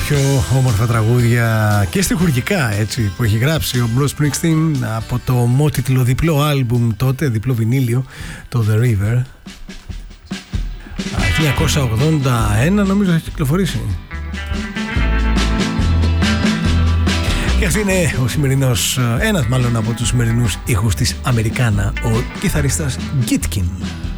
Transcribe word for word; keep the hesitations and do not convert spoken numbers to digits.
πιο όμορφα τραγούδια και στιχουργικά, έτσι, που έχει γράψει ο Bruce Springsteen από το μότιτλο διπλό άλμπουμ τότε, διπλό βινίλιο, το The River. χίλια εννιακόσια ογδόντα ένα νομίζω έχει κυκλοφορήσει. Και αυτή είναι ο σημερινός, ένας μάλλον από τους σημερινούς ήχους της Αμερικάνα, ο κιθαρίστας Gitkin.